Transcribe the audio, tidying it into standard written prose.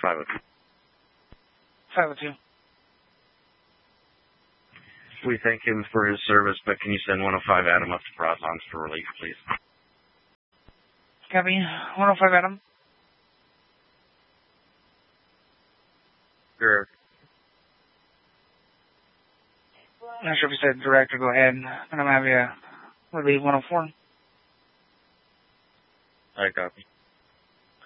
502. 502. We thank him for his service, but can you send 105 Adam up to Brazos for relief, please? Copy. 105 Adam. Sure. Not sure if you said direct or go ahead. And I'm going to have you relieve 104. I copy.